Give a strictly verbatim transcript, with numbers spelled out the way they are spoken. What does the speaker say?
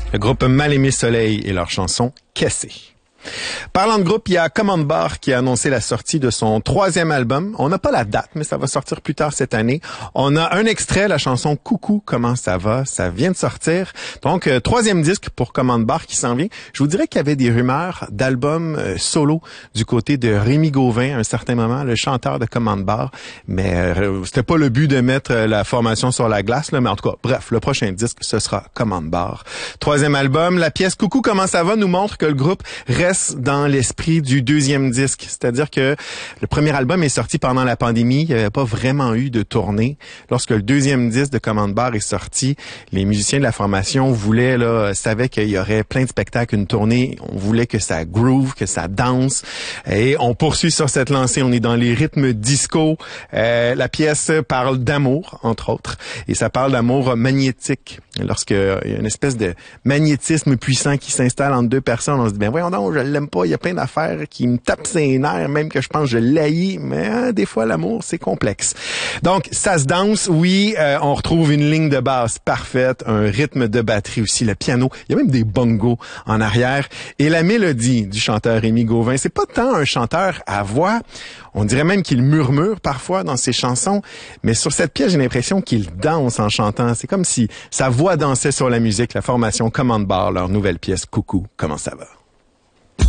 Le groupe Mal-Aimé Soleil et leur chanson « Cassé ». Parlant de groupe, il y a Command Bar qui a annoncé la sortie de son troisième album. On n'a pas la date, mais ça va sortir plus tard cette année. On a un extrait, la chanson « Coucou, comment ça va ?» Ça vient de sortir. Donc, euh, troisième disque pour Command Bar qui s'en vient. Je vous dirais qu'il y avait des rumeurs d'albums euh, solo du côté de Rémi Gauvin à un certain moment, le chanteur de Command Bar. Mais euh, c'était pas le but de mettre euh, la formation sur la glace, là. Mais en tout cas, bref, le prochain disque, ce sera Command Bar. Troisième album, la pièce « Coucou, comment ça va ?» nous montre que le groupe reste dans l'esprit du deuxième disque. C'est-à-dire que le premier album est sorti pendant la pandémie. Il n'y avait pas vraiment eu de tournée. Lorsque le deuxième disque de Command Bar est sorti, les musiciens de la formation voulaient, là, savaient qu'il y aurait plein de spectacles, une tournée. On voulait que ça groove, que ça danse. Et on poursuit sur cette lancée. On est dans les rythmes disco. Euh, la pièce parle d'amour, entre autres. Et ça parle d'amour magnétique. Lorsqu'il y a une espèce de magnétisme puissant qui s'installe entre deux personnes, on se dit, ben voyons donc, je l'aime pas, il y a plein d'affaires qui me tapent ses nerfs, même que je pense que je l'haïs, mais hein, des fois l'amour c'est complexe. Donc ça se danse, oui, euh, on retrouve une ligne de basse parfaite, un rythme de batterie aussi, le piano, il y a même des bongos en arrière, et la mélodie du chanteur Rémi Gauvin, c'est pas tant un chanteur à voix, on dirait même qu'il murmure parfois dans ses chansons, mais sur cette pièce j'ai l'impression qu'il danse en chantant, c'est comme si sa voix dansait sur la musique. La formation Command Bar, leur nouvelle pièce Coucou, comment ça va?